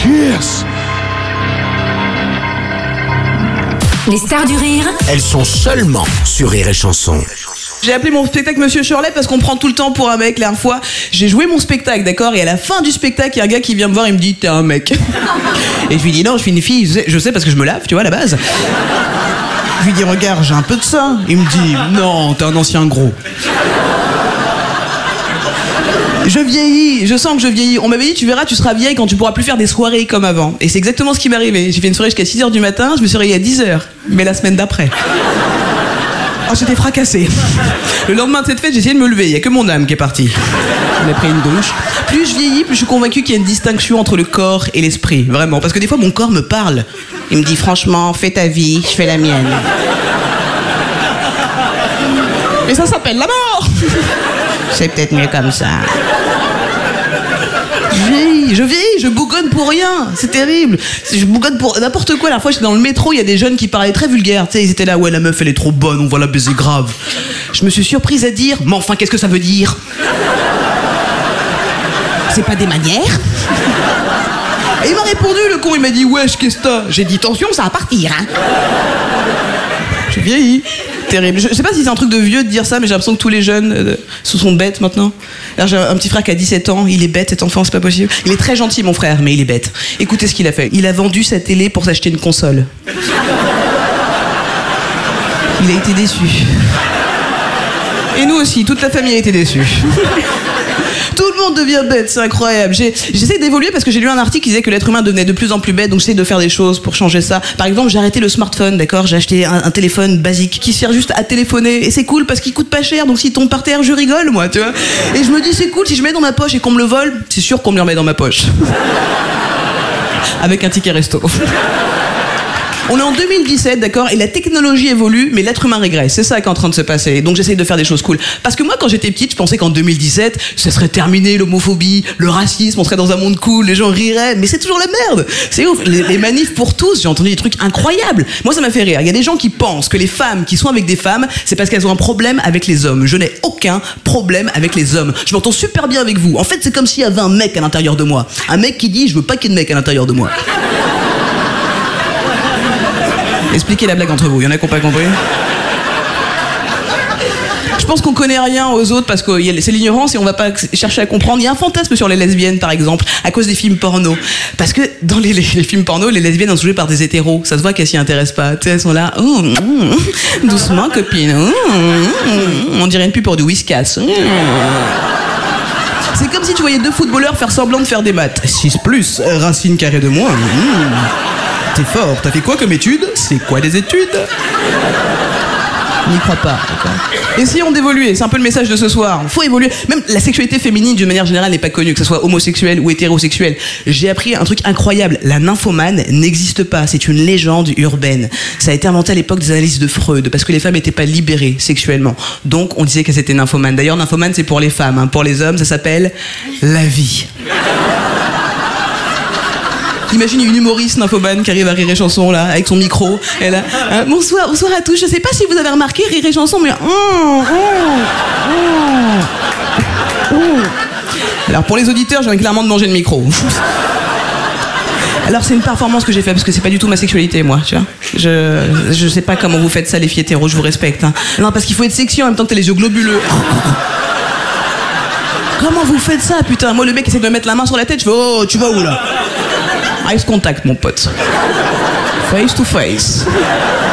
Cheers. Les stars du rire. Elles sont seulement sur Rire et Chanson. J'ai appelé mon spectacle Monsieur Shirley parce qu'on prend tout le temps pour un mec. La dernière fois, j'ai joué mon spectacle, d'accord? Et à la fin du spectacle, il y a un gars qui vient me voir et me dit: t'es un mec. Et je lui dis: non, je suis une fille, je sais parce que je me lave, tu vois, à la base. Je lui dis: regarde, j'ai un peu de ça. Il me dit: non, t'es un ancien gros. Je vieillis, je sens que je vieillis. On m'avait dit: tu verras, tu seras vieille quand tu pourras plus faire des soirées comme avant. Et c'est exactement ce qui m'est arrivé. J'ai fait une soirée jusqu'à 6h du matin, je me suis réveillée à 10h. Mais la semaine d'après. Oh, j'étais fracassée. Le lendemain de cette fête, j'ai essayé de me lever. Il n'y a que mon âme qui est partie. On a pris une douche. Plus je vieillis, plus je suis convaincue qu'il y a une distinction entre le corps et l'esprit. Vraiment. Parce que des fois, mon corps me parle. Il me dit: franchement, fais ta vie, je fais la mienne. Mais ça s'appelle la mort. C'est peut-être mieux comme ça. Je vieillis, je bougonne pour rien, c'est terrible. Je bougonne pour n'importe quoi. La fois, j'étais dans le métro, il y a des jeunes qui parlaient très vulgaire. Tu sais, ils étaient là: ouais, la meuf, elle est trop bonne, on va la baiser grave. Je me suis surprise à dire: mais enfin, qu'est-ce que ça veut dire? C'est pas des manières? Et il m'a répondu, le con, il m'a dit: wesh, qu'est-ce que t'as? J'ai dit: attention, ça va partir, hein. J'ai vieilli. Terrible. Je sais pas si c'est un truc de vieux de dire ça, mais j'ai l'impression que tous les jeunes se sont bêtes maintenant. Alors, j'ai un petit frère qui a 17 ans, il est bête cet enfant, c'est pas possible. Il est très gentil mon frère, mais il est bête. Écoutez ce qu'il a fait. Il a vendu sa télé pour s'acheter une console. Il a été déçu. Et nous aussi, toute la famille a été déçue. Tout le monde devient bête, c'est incroyable. J'essaie d'évoluer parce que j'ai lu un article qui disait que l'être humain devenait de plus en plus bête, donc j'essaie de faire des choses pour changer ça. Par exemple, j'ai arrêté le smartphone, d'accord? J'ai acheté un téléphone basique qui sert juste à téléphoner, et c'est cool parce qu'il coûte pas cher, donc s'il tombe par terre, je rigole, moi, tu vois. Et je me dis: c'est cool, si je mets dans ma poche et qu'on me le vole, c'est sûr qu'on me le remet dans ma poche. Avec un ticket resto. On est en 2017, d'accord, et la technologie évolue, mais l'être humain régresse. C'est ça qui est en train de se passer. Donc j'essaye de faire des choses cool. Parce que moi, quand j'étais petite, je pensais qu'en 2017, ce serait terminé l'homophobie, le racisme, on serait dans un monde cool, les gens riraient. Mais c'est toujours la merde. C'est ouf. Les manifs pour tous, j'ai entendu des trucs incroyables. Moi, ça m'a fait rire. Il y a des gens qui pensent que les femmes qui sont avec des femmes, c'est parce qu'elles ont un problème avec les hommes. Je n'ai aucun problème avec les hommes. Je m'entends super bien avec vous. En fait, c'est comme s'il y avait un mec à l'intérieur de moi. Un mec qui dit: je veux pas qu'il y ait de mec à l'intérieur de moi. Expliquez la blague entre vous, il y en a qui n'ont pas compris. Je pense qu'on connaît rien aux autres parce que c'est l'ignorance et on va pas chercher à comprendre. Il y a un fantasme sur les lesbiennes, par exemple, à cause des films porno. Parce que dans les films porno, les lesbiennes sont jouées par des hétéros. Ça se voit qu'elles s'y intéressent pas. Tu sais, elles sont là: doucement, copine. On dirait une pub pour du Whiskas. C'est comme si tu voyais deux footballeurs faire semblant de faire des maths. 6 plus, racine carrée de moins. T'es fort, t'as fait quoi comme études? C'est quoi des études? N'y crois pas, d'accord. Essayons d'évoluer, c'est un peu le message de ce soir. Faut évoluer. Même la sexualité féminine, d'une manière générale, n'est pas connue, que ce soit homosexuel ou hétérosexuel. J'ai appris un truc incroyable. La nymphomane n'existe pas, c'est une légende urbaine. Ça a été inventé à l'époque des analyses de Freud, parce que les femmes n'étaient pas libérées sexuellement. Donc on disait qu'elles étaient nymphomanes. D'ailleurs, nymphomane, c'est pour les femmes, hein. Pour les hommes, ça s'appelle la vie. Imagine une humoriste nymphomane qui arrive à Rire et Chanson, là, avec son micro. Elle a: bonsoir à tous. Je sais pas si vous avez remarqué, Rire et Chanson, mais... Alors, pour les auditeurs, je viens clairement de manger le micro. Alors, c'est une performance que j'ai faite, parce que c'est pas du tout ma sexualité, moi, tu vois. Je sais pas comment vous faites ça, les filles hétéros, je vous respecte, hein. Non, parce qu'il faut être sexy en même temps que t'as les yeux globuleux. Comment vous faites ça, putain? Moi, le mec essaie de me mettre la main sur la tête, je fais: oh, tu vas où, là? Ice contact, mon pote. Face to face.